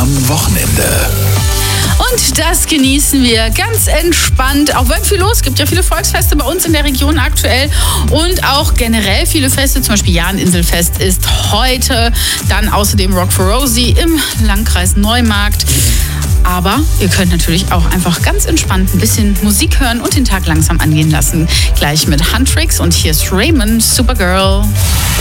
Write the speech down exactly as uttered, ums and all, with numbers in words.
am Wochenende. Und das genießen wir ganz entspannt, auch wenn viel los gibt. Ja, viele Volksfeste bei uns in der Region aktuell und auch generell viele Feste. Zum Beispiel Jahn-Inselfest ist heute. Dann außerdem Rock for Rosie im Landkreis Neumarkt. Aber ihr könnt natürlich auch einfach ganz entspannt ein bisschen Musik hören und den Tag langsam angehen lassen. Gleich mit Huntrix und hier ist Raymond, Supergirl.